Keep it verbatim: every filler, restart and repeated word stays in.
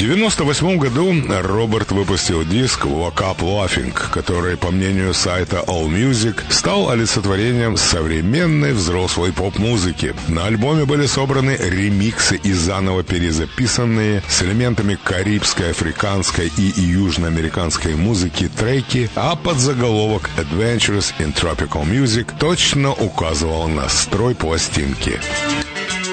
девяносто восьмом году Роберт выпустил диск «Woke Up Laughing», который, по мнению сайта AllMusic, стал олицетворением современной взрослой поп-музыки. На альбоме были собраны ремиксы и заново перезаписанные с элементами карибской, африканской и южноамериканской музыки треки, а подзаголовок «Adventures in Tropical Music» точно указывал на строй пластинки.